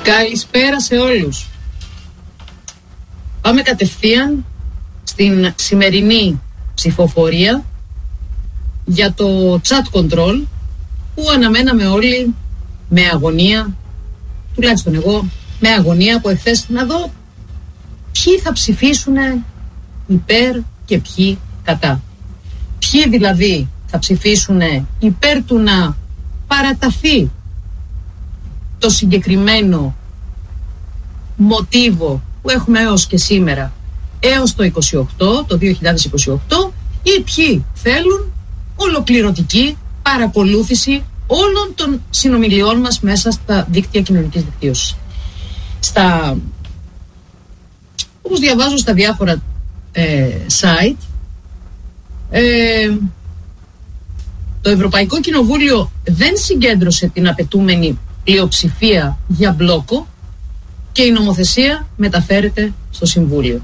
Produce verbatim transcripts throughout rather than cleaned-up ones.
Καλησπέρα σε όλους. Πάμε κατευθείαν στην σημερινή ψηφοφορία για το chat control που αναμέναμε όλοι με αγωνία, τουλάχιστον εγώ, με αγωνία από εχθές να δω ποιοι θα ψηφίσουν υπέρ και ποιοι κατά. Ποιοι δηλαδή θα ψηφίσουν υπέρ του να παραταθεί το συγκεκριμένο μοτίβο που έχουμε έως και σήμερα, έως το είκοσι οκτώ, το δύο χιλιάδες είκοσι οκτώ, ή ποιοι θέλουν ολοκληρωτική παρακολούθηση όλων των συνομιλιών μας μέσα στα δίκτυα κοινωνικής δικτύωσης. Στα, όπως διαβάζω στα διάφορα ε, site, ε, το Ευρωπαϊκό Κοινοβούλιο δεν συγκέντρωσε την απαιτούμενη πλειοψηφία για μπλόκο και η νομοθεσία μεταφέρεται στο Συμβούλιο.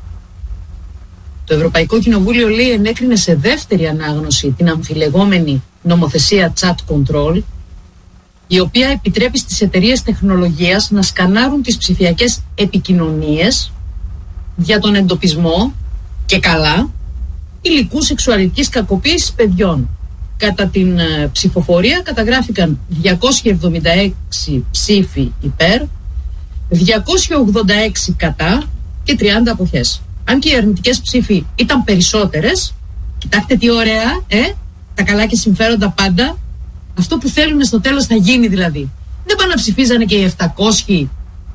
Το Ευρωπαϊκό Κοινοβούλιο, λέει, ενέκρινε σε δεύτερη ανάγνωση την αμφιλεγόμενη νομοθεσία chat control, η οποία επιτρέπει στις εταιρείες τεχνολογίας να σκανάρουν τις ψηφιακές επικοινωνίες για τον εντοπισμό και καλά υλικού σεξουαλικής κακοποίησης παιδιών. Κατά την ε, ψηφοφορία καταγράφηκαν διακόσιοι εβδομήντα έξι ψήφοι υπέρ, διακόσιοι ογδόντα έξι κατά και τριάντα αποχές. Αν και οι αρνητικές ψήφοι ήταν περισσότερες, κοιτάξτε τι ωραία, ε, τα καλά και συμφέροντα πάντα, αυτό που θέλουν στο τέλος θα γίνει δηλαδή. Δεν πάνε να ψηφίζανε και οι επτακόσιοι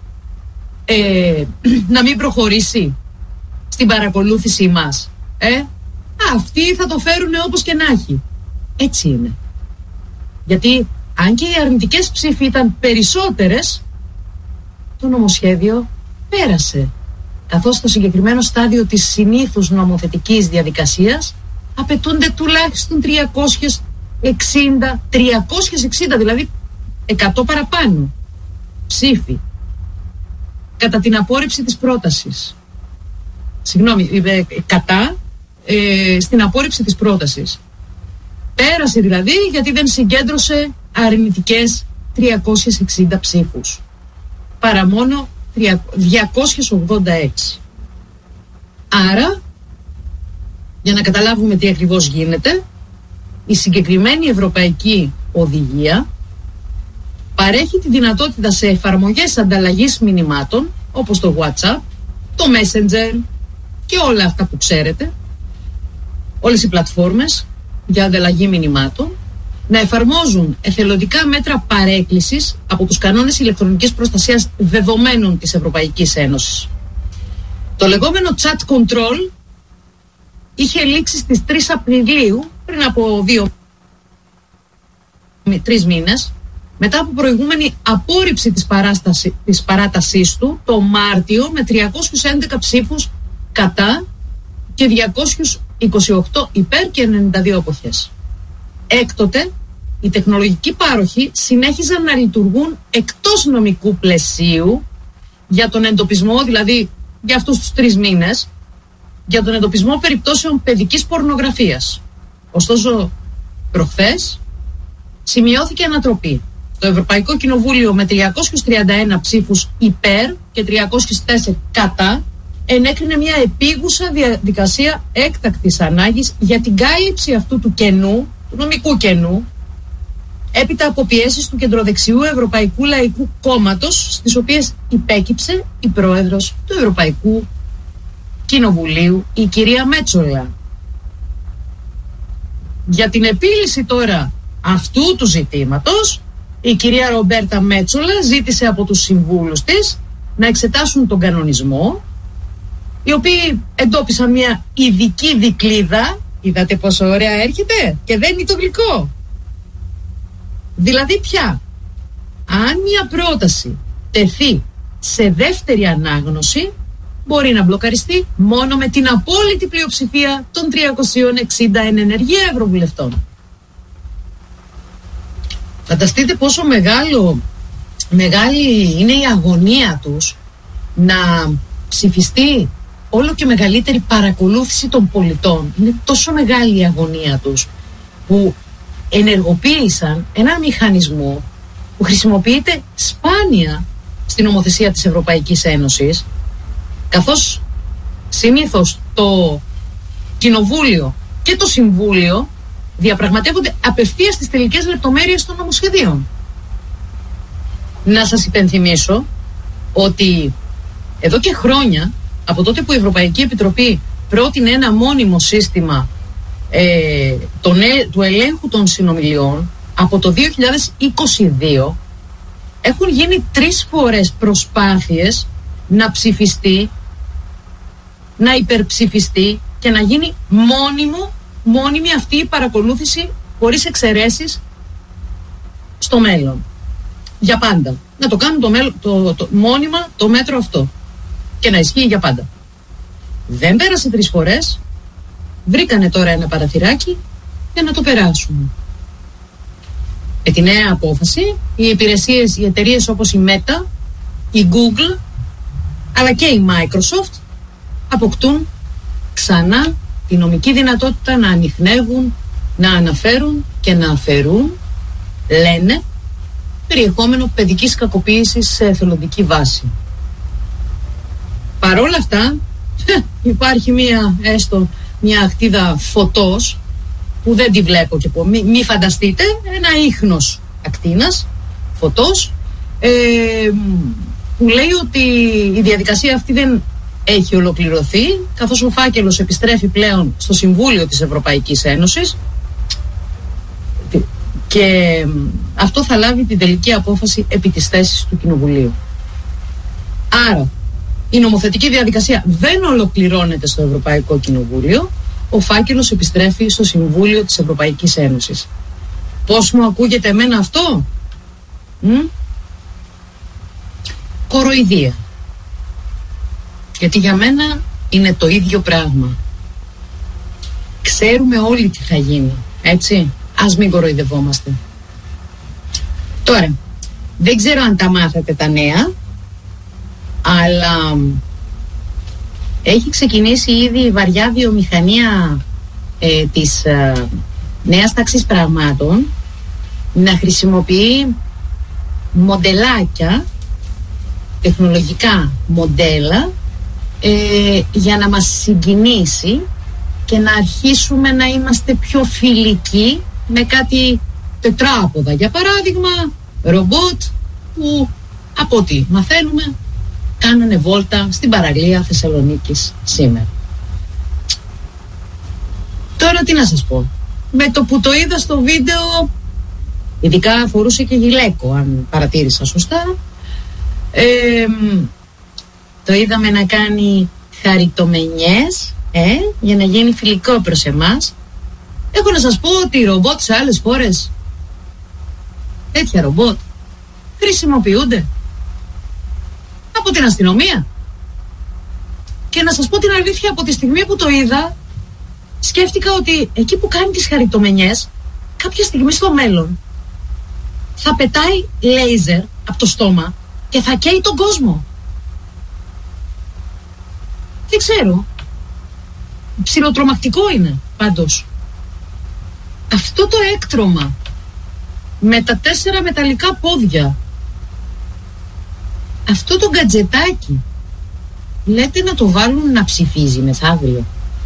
ε, να μην προχωρήσει στην παρακολούθηση μας. Ε, αυτοί θα το φέρουν όπως και να έχει. Έτσι είναι. Γιατί αν και οι αρνητικές ψήφοι ήταν περισσότερες, το νομοσχέδιο πέρασε. Καθώς στο συγκεκριμένο στάδιο της συνήθους νομοθετικής διαδικασίας απαιτούνται τουλάχιστον τριακόσιες εξήντα, τριακόσιες εξήντα δηλαδή εκατό παραπάνω ψήφοι κατά την απόρριψη της πρότασης. Συγγνώμη, ε, κατά ε, στην απόρριψη της πρότασης. Πέρασε δηλαδή γιατί δεν συγκέντρωσε αρνητικές τριακόσιες εξήντα ψήφους. Παρά μόνο διακόσιες ογδόντα έξι. Άρα, για να καταλάβουμε τι ακριβώς γίνεται, η συγκεκριμένη ευρωπαϊκή οδηγία παρέχει τη δυνατότητα σε εφαρμογές ανταλλαγής μηνυμάτων, όπως το WhatsApp, το Messenger και όλα αυτά που ξέρετε, όλες οι πλατφόρμες για ανταλλαγή μηνυμάτων, να εφαρμόζουν εθελοντικά μέτρα παρέκκλησης από τους κανόνες ηλεκτρονικής προστασίας δεδομένων της Ευρωπαϊκής Ένωσης. Το λεγόμενο chat control είχε λήξει στις τρεις Απριλίου, πριν από δύο τρεις μήνες, μετά από προηγούμενη απόρριψη της, παράσταση, της παράτασής του το Μάρτιο με τριακόσιους έντεκα ψήφους κατά και διακόσιους είκοσι οκτώ υπέρ και ενενήντα δύο αποχές. Έκτοτε, οι τεχνολογικοί πάροχοι συνέχιζαν να λειτουργούν εκτός νομικού πλαισίου για τον εντοπισμό, δηλαδή για αυτούς τους τρεις μήνες, για τον εντοπισμό περιπτώσεων παιδικής πορνογραφίας. Ωστόσο, προχθές σημειώθηκε ανατροπή. Το Ευρωπαϊκό Κοινοβούλιο με τριακόσιους τριάντα ένα ψήφους υπέρ και τριακόσιους τέσσερα κατά ενέκρινε μια επίγουσα διαδικασία έκτακτης ανάγκης για την κάλυψη αυτού του κενού, του νομικού κενού, έπειτα από πιέσεις του κεντροδεξιού Ευρωπαϊκού Λαϊκού Κόμματος, στις οποίες υπέκυψε η πρόεδρος του Ευρωπαϊκού Κοινοβουλίου, η κυρία Μέτσολα. Για την επίλυση τώρα αυτού του ζητήματος, η κυρία Ρομπέρτα Μέτσολα ζήτησε από τους συμβούλους της να εξετάσουν τον κανονισμό, οι οποίοι εντόπισαν μια ειδική δικλίδα. Είδατε πόσο ωραία έρχεται και δεν είναι το γλυκό. Δηλαδή πια, αν μια πρόταση τεθεί σε δεύτερη ανάγνωση, μπορεί να μπλοκαριστεί μόνο με την απόλυτη πλειοψηφία των τριακοσίων εξήντα εν ενεργεία ευρωβουλευτών. Φανταστείτε πόσο μεγάλο, μεγάλη είναι η αγωνία τους να ψηφιστεί όλο και μεγαλύτερη παρακολούθηση των πολιτών. Είναι τόσο μεγάλη η αγωνία τους που ενεργοποίησαν ένα μηχανισμό που χρησιμοποιείται σπάνια στην νομοθεσία της Ευρωπαϊκής Ένωσης, καθώς συνήθως το Κοινοβούλιο και το Συμβούλιο διαπραγματεύονται απευθείας στις τελικές λεπτομέρειες των νομοσχεδίων. Να σας υπενθυμίσω ότι εδώ και χρόνια, από τότε που η Ευρωπαϊκή Επιτροπή πρότεινε ένα μόνιμο σύστημα ε, τον, του ελέγχου των συνομιλιών, από το δύο χιλιάδες είκοσι δύο έχουν γίνει τρεις φορές προσπάθειες να ψηφιστεί, να υπερψηφιστεί και να γίνει μόνιμο, μόνιμη αυτή η παρακολούθηση χωρίς εξαιρέσεις στο μέλλον. Για πάντα. Να το κάνουν το, μέλλον, το, το, μόνιμα το μέτρο αυτό και να ισχύει για πάντα. Δεν πέρασε τρεις φορές, βρήκανε τώρα ένα παραθυράκι για να το περάσουν. Με τη νέα απόφαση, οι υπηρεσίες, οι εταιρείες όπως η Meta, η Google, αλλά και η Microsoft αποκτούν ξανά τη νομική δυνατότητα να ανιχνεύουν, να αναφέρουν και να αφαιρούν, λένε, περιεχόμενο παιδικής κακοποίησης σε εθελοντική βάση. Παρόλα αυτά, υπάρχει μία, έστω, μια ακτίδα φωτός που δεν τη βλέπω και πω. Μη, μη φανταστείτε, ένα ίχνος ακτίνας φωτός ε, που λέει ότι η διαδικασία αυτή δεν έχει ολοκληρωθεί, καθώς ο φάκελος επιστρέφει πλέον στο Συμβούλιο της Ευρωπαϊκής Ένωσης και αυτό θα λάβει την τελική απόφαση επί της θέσης του Κοινοβουλίου. Άρα η νομοθετική διαδικασία δεν ολοκληρώνεται στο Ευρωπαϊκό Κοινοβούλιο, ο φάκελος επιστρέφει στο Συμβούλιο της Ευρωπαϊκής Ένωσης. Πώς μου ακούγεται εμένα αυτό? Μ? Κοροϊδία. Γιατί για μένα είναι το ίδιο πράγμα. Ξέρουμε όλοι τι θα γίνει, έτσι? Ας μην κοροϊδευόμαστε. Τώρα, δεν ξέρω αν τα μάθατε τα νέα, αλλά έχει ξεκινήσει ήδη η βαριά βιομηχανία ε, της ε, νέας τάξης πραγμάτων να χρησιμοποιεί μοντελάκια, τεχνολογικά μοντέλα ε, για να μας συγκινήσει και να αρχίσουμε να είμαστε πιο φιλικοί με κάτι τετράποδα. Για παράδειγμα, ρομπότ που από ό,τι μαθαίνουμε κάνανε βόλτα στην παραλία Θεσσαλονίκης σήμερα. Τώρα τι να σας πω. Με το που το είδα στο βίντεο, ειδικά φορούσε και γυλαίκο, αν παρατήρησα σωστά, ε, το είδαμε να κάνει χαριτομενιές ε, για να γίνει φιλικό προς εμάς. Έχω να σας πω ότι οι ρομπότ σε άλλες χώρες, τέτοια ρομπότ, χρησιμοποιούνται από την αστυνομία. Και να σας πω την αλήθεια, από τη στιγμή που το είδα, σκέφτηκα ότι εκεί που κάνει τις χαριτομενιές, κάποια στιγμή στο μέλλον θα πετάει λέιζερ από το στόμα και θα καίει τον κόσμο. Δεν ξέρω. Ψιλοτρομακτικό είναι πάντως. Αυτό το έκτρωμα με τα τέσσερα μεταλλικά πόδια, αυτό το γκατζετάκι, λέτε να το βάλουν να ψηφίζει μεθαύριο?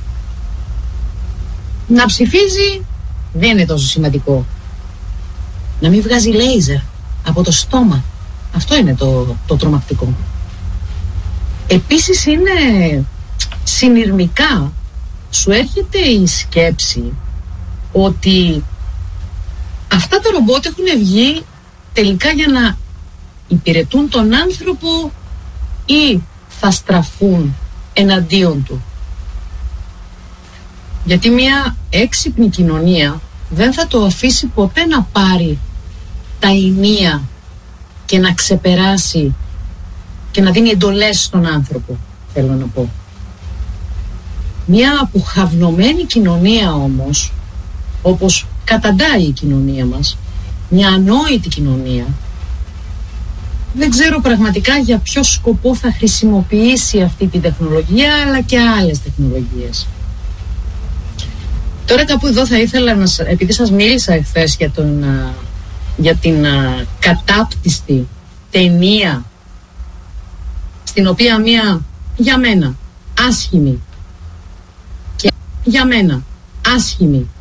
Να ψηφίζει δεν είναι τόσο σημαντικό. Να μην βγάζει λέιζερ από το στόμα, αυτό είναι το, το τρομακτικό. Επίσης είναι συνειρμικά, σου έρχεται η σκέψη ότι αυτά τα ρομπότ έχουν βγει τελικά για να υπηρετούν τον άνθρωπο ή θα στραφούν εναντίον του. Γιατί μια έξυπνη κοινωνία δεν θα το αφήσει ποτέ να πάρει τα ενία και να ξεπεράσει και να δίνει εντολές στον άνθρωπο, θέλω να πω. Μια αποχαυνωμένη κοινωνία όμως, όπως καταντάει η κοινωνία μας, μια ανόητη κοινωνία, δεν ξέρω πραγματικά για ποιο σκοπό θα χρησιμοποιήσει αυτή τη τεχνολογία, αλλά και άλλες τεχνολογίες. Τώρα κάπου εδώ θα ήθελα να, επειδή σας μίλησα εχθές για, τον, για την α, κατάπτυστη ταινία στην οποία μια για μένα άσχημη και για μένα άσχημη